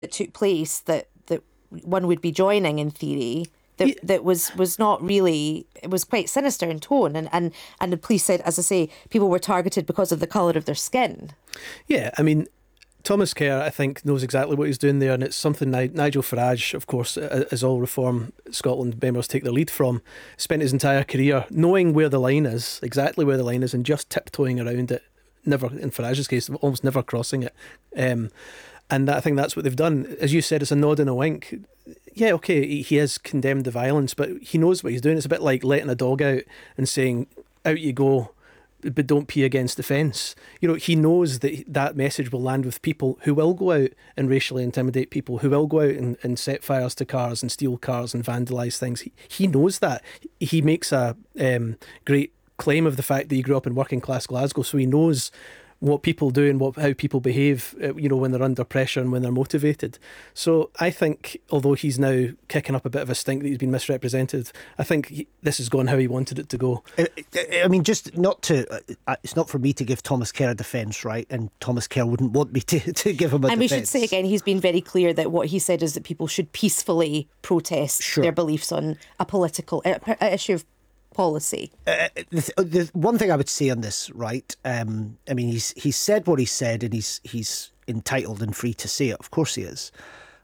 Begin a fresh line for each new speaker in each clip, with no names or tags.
that took place that one would be joining in theory. That was not really, it was quite sinister in tone, and the police said, as I say, people were targeted because of the colour of their skin.
Yeah, I mean, Thomas Kerr, I think, knows exactly what he's doing there, and it's something Nigel Farage, of course, as all Reform Scotland members take their lead from, spent his entire career knowing where the line is, exactly where the line is, and just tiptoeing around it, never, in Farage's case, almost never crossing it. And I think that's what they've done. As you said, it's a nod and a wink. Yeah, okay, he has condemned the violence, but he knows what he's doing. It's a bit like letting a dog out and saying, out you go, but don't pee against the fence. You know, he knows that that message will land with people who will go out and racially intimidate people, who will go out and set fires to cars and steal cars and vandalise things. He knows that. He makes a great claim of the fact that he grew up in working class Glasgow, so he knows what people do and how people behave, when they're under pressure and when they're motivated. So I think, although he's now kicking up a bit of a stink that he's been misrepresented, I think this has gone how he wanted it to go.
I mean, just not to, it's not for me to give Thomas Kerr a defence, right? And Thomas Kerr wouldn't want me to give him a defence.
And we should say again, he's been very clear that what he said is that people should peacefully protest their beliefs on a political issue of policy.
The one thing I would say on this, right? I mean, he's said what he said, and he's entitled and free to say it. Of course he is.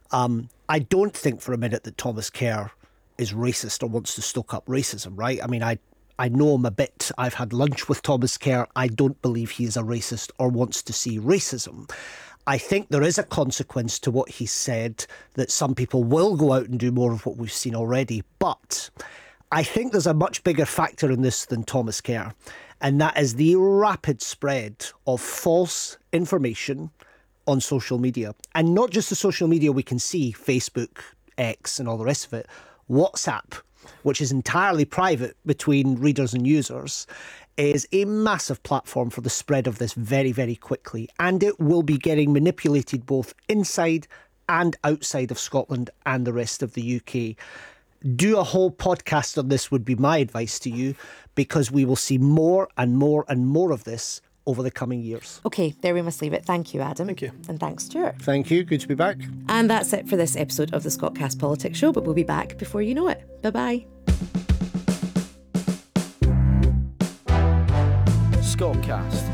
I don't think for a minute that Thomas Kerr is racist or wants to stoke up racism, right? I mean, I know him a bit. I've had lunch with Thomas Kerr. I don't believe he is a racist or wants to see racism. I think there is a consequence to what he said, that some people will go out and do more of what we've seen already. But I think there's a much bigger factor in this than Thomas Kerr, and that is the rapid spread of false information on social media. And not just the social media we can see, Facebook, X and all the rest of it, WhatsApp, which is entirely private between readers and users, is a massive platform for the spread of this very, very quickly. And it will be getting manipulated both inside and outside of Scotland and the rest of the UK. Do a whole podcast on this would be my advice to you, because we will see more and more and more of this over the coming years.
Okay, there we must leave it. Thank you, Adam.
Thank you.
And thanks, Stuart.
Thank you. Good to be back.
And that's it for this episode of the Scotcast Politics Show, but we'll be back before you know it. Bye-bye.
Scotcast.